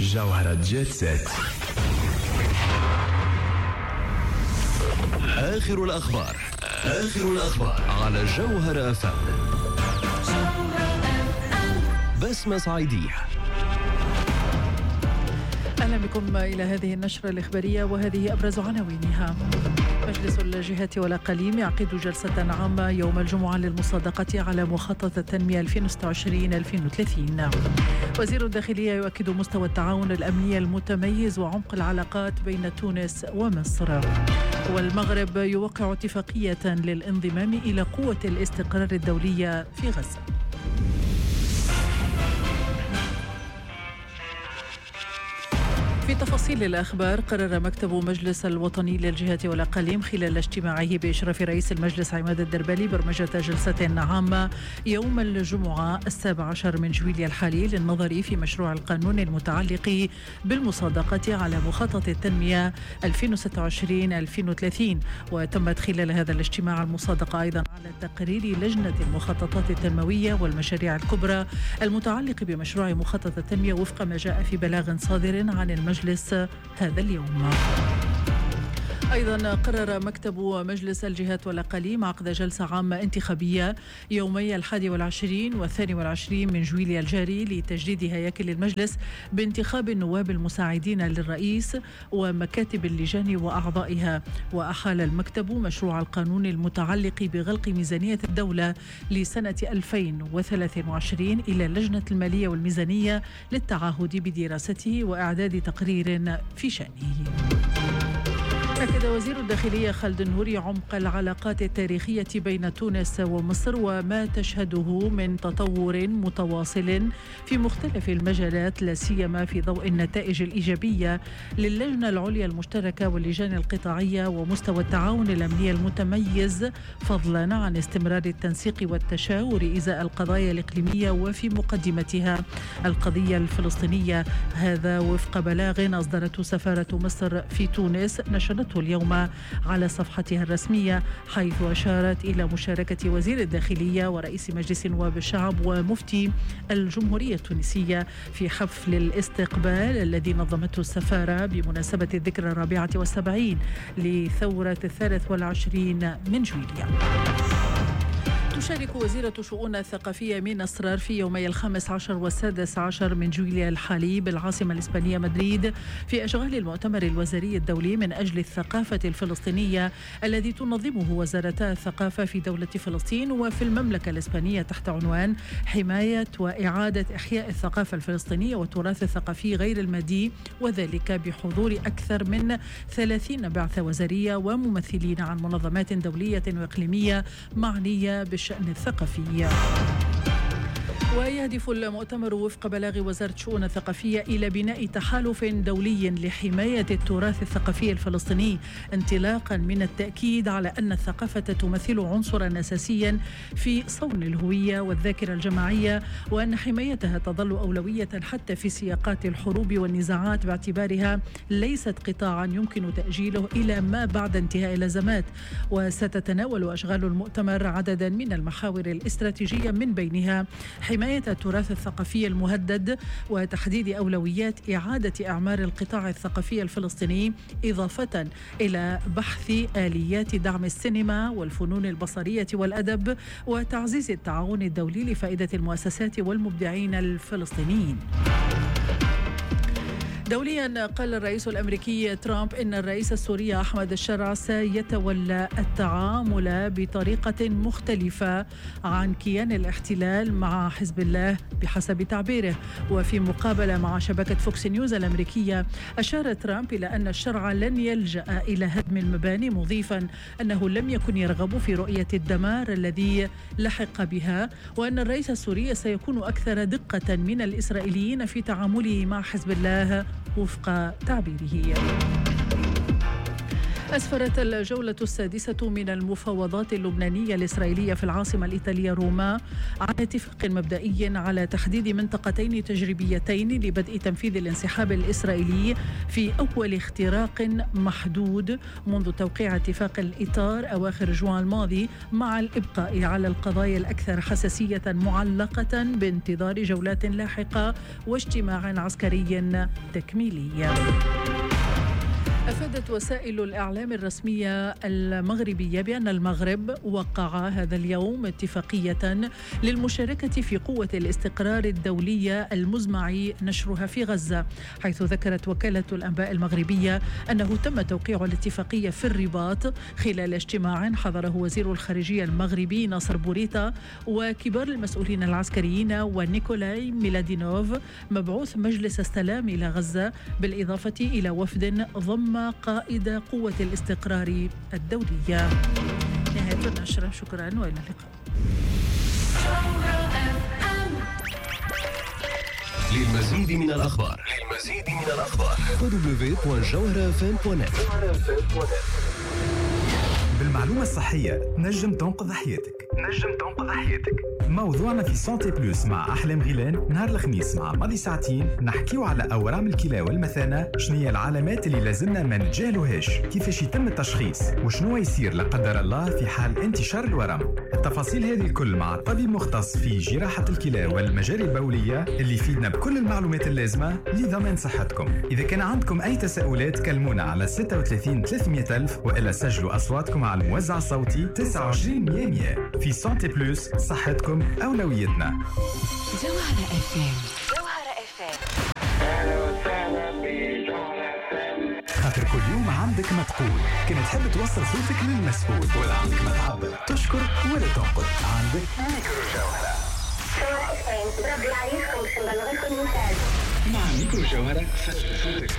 جوهرة جيت سيت. آخر الأخبار على جوهرة FM. بسمة صعيدية. أهلا بكم إلى هذه النشرة الإخبارية وهذه أبرز عناوينها. مجلس الجهات والأقاليم يعقد جلسة عامة يوم الجمعة للمصادقة على مخطط التنمية 2026-2030. وزير الداخلية يؤكد مستوى التعاون الأمني المتميز وعمق العلاقات بين تونس ومصر. والمغرب يوقع اتفاقية للانضمام إلى قوة الاستقرار الدولية في غزة. في تفاصيل الأخبار، قرر مكتب مجلس الوطني للجهات والأقاليم خلال اجتماعه بإشراف رئيس المجلس عماد الدربالي برمجة جلسة عامة يوم الجمعة 17 من جويلية الحالي للنظر في مشروع القانون المتعلق بالمصادقة على مخطط التنمية 2026-2030. وتمت خلال هذا الاجتماع المصادقة أيضا على تقرير لجنة المخططات التنموية والمشاريع الكبرى المتعلق بمشروع مخطط التنمية وفق ما جاء في بلاغ صادر عن المجلس هذا اليوم. أيضا قرر مكتب مجلس الجهات والأقاليم عقد جلسة عامة انتخابية يومي 21 و22 من جويلية الجاري لتجديد هياكل المجلس بانتخاب النواب المساعدين للرئيس ومكاتب اللجان وأعضائها. وأحال المكتب مشروع القانون المتعلق بغلق ميزانية الدولة لسنة 2023 إلى اللجنة المالية والميزانية للتعهد بدراسته وإعداد تقرير في شأنه. أكد وزير الداخلية خالد النوري عمق العلاقات التاريخية بين تونس ومصر وما تشهده من تطور متواصل في مختلف المجالات، لا سيما في ضوء النتائج الإيجابية للجنة العليا المشتركة واللجان القطاعية ومستوى التعاون الأمني المتميز، فضلا عن استمرار التنسيق والتشاور إزاء القضايا الإقليمية وفي مقدمتها القضية الفلسطينية. هذا وفق بلاغ أصدرته سفارة مصر في تونس نشرته اليوم على صفحتها الرسمية، حيث أشارت إلى مشاركة وزير الداخلية ورئيس مجلس نواب الشعب ومفتي الجمهورية التونسية في حفل الاستقبال الذي نظمته السفارة بمناسبة الذكرى 74 لثورة 23 من جويلية. تشارك وزيرة شؤون الثقافية مينا أسرار في يومي 15 و16 من جويلية الحالي بالعاصمة الإسبانية مدريد في أشغال المؤتمر الوزاري الدولي من أجل الثقافة الفلسطينية الذي تنظمه وزارتا الثقافة في دولة فلسطين وفي المملكة الإسبانية تحت عنوان حماية وإعادة إحياء الثقافة الفلسطينية والتراث الثقافي غير المادي، وذلك بحضور أكثر من 30 بعثة وزارية وممثلين عن منظمات دولية وإقليمية معنية بالشأن الثقافي. ويهدف المؤتمر وفق بلاغ وزارة شؤون الثقافية إلى بناء تحالف دولي لحماية التراث الثقافي الفلسطيني، انطلاقا من التأكيد على أن الثقافة تمثل عنصرا أساسيا في صون الهوية والذاكرة الجماعية، وأن حمايتها تظل أولوية حتى في سياقات الحروب والنزاعات، باعتبارها ليست قطاعا يمكن تأجيله إلى ما بعد انتهاء الأزمات. وستتناول أشغال المؤتمر عددا من المحاور الاستراتيجية، من بينها حماية التراث الثقافي المهدد وتحديد أولويات إعادة إعمار القطاع الثقافي الفلسطيني، إضافة إلى بحث آليات دعم السينما والفنون البصرية والأدب وتعزيز التعاون الدولي لفائدة المؤسسات والمبدعين الفلسطينيين. دوليا، قال الرئيس الأمريكي ترامب إن الرئيس السوري أحمد الشرع سيتولى التعامل بطريقة مختلفة عن كيان الاحتلال مع حزب الله بحسب تعبيره. وفي مقابلة مع شبكة فوكس نيوز الأمريكية، أشار ترامب إلى أن الشرع لن يلجأ إلى هدم المباني، مضيفا أنه لم يكن يرغب في رؤية الدمار الذي لحق بها، وأن الرئيس السوري سيكون أكثر دقة من الإسرائيليين في تعامله مع حزب الله وفق تعبيره. أسفرت الجولة السادسة من المفاوضات اللبنانية الإسرائيلية في العاصمة الإيطالية روما عن اتفاق مبدئي على تحديد منطقتين تجريبيتين لبدء تنفيذ الانسحاب الإسرائيلي في أول اختراق محدود منذ توقيع اتفاق الإطار أواخر جوان الماضي، مع الإبقاء على القضايا الأكثر حساسية معلقة بانتظار جولات لاحقة واجتماع عسكري تكميلي. أفادت وسائل الإعلام الرسمية المغربية بأن المغرب وقع هذا اليوم اتفاقية للمشاركة في قوة الاستقرار الدولية المزمع نشرها في غزة، حيث ذكرت وكالة الأنباء المغربية أنه تم توقيع الاتفاقية في الرباط خلال اجتماع حضره وزير الخارجية المغربي ناصر بوريطة وكبار المسؤولين العسكريين ونيكولاي ميلادينوف مبعوث مجلس السلام إلى غزة، بالإضافة إلى وفد ضم قائد قوة الاستقرار الدولية. نهاية النشرة، شكرا وإلى اللقاء. للمزيد من الأخبار www.jawharafm.net. بالمعلومة الصحية نجم تنقذ حياتك. موضوعنا في سانتي بلوس مع أحلام غيلان نهار الخميس مع ماضي ساعتين نحكيو على أورام الكلى والمثانة، شنية العلامات اللي لازمنا ما نتجاهلوهاش، كيفاش يتم التشخيص وشنو يصير لا قدر الله في حال انتشار الورم. التفاصيل هذه الكل مع طبيب مختص في جراحة الكلى والمجاري البولية اللي يفيدنا بكل المعلومات اللازمة لضمان صحتكم. إذا كان عندكم أي تساؤلات كلمونا على 36 300 ألف وإلا سجلوا أصواتكم على الموزع الصوتي 29 100. في سانتي بلوس، صحتكم أولويتنا. جوهرة FM. خاطر كل يوم عندك ما تقول، كنت تحب توصل صوتك للمسؤول ولا عندك ما تعبر، تشكر ولا تنقد، عندك ميكرو جوهرة. مع ميكرو جوهرة سجل صوتك